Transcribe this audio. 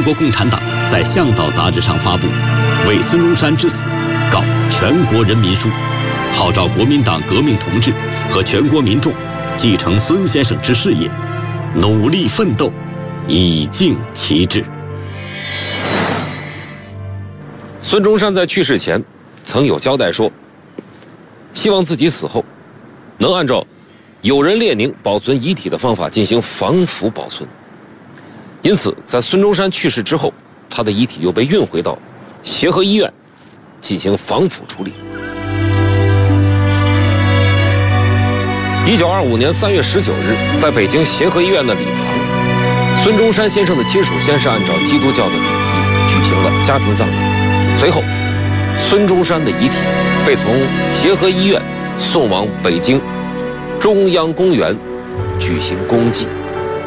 国共产党在《向导》杂志上发布为孙中山之死告全国人民书，号召国民党革命同志和全国民众继承孙先生之事业，努力奋斗，以敬其志。 孙中山在去世前曾有交代说，希望自己死后能按照有人列宁保存遗体的方法进行防腐保存。因此在孙中山去世之后，他的遗体又被运回到协和医院进行防腐处理。1925年3月19日，在北京协和医院的礼堂，孙中山先生的亲属先是按照基督教的礼仪举行了家庭葬礼。随后，孙中山的遗体被从协和医院送往北京中央公园举行公祭。